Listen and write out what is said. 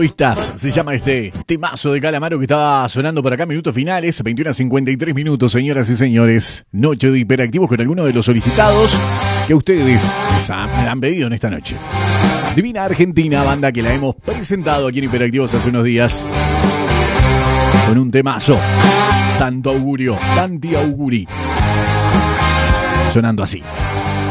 egoístas. Se llama este temazo de Calamaro que estaba sonando por acá. Minutos finales, 21:53 minutos, señoras y señores. Noche de hiperactivos con algunos de los solicitados que ustedes les han pedido en esta noche. Divina Argentina, banda que la hemos presentado aquí en Hiperactivos hace unos días. Con un temazo. Tanto augurio, tanti auguri. Sonando así.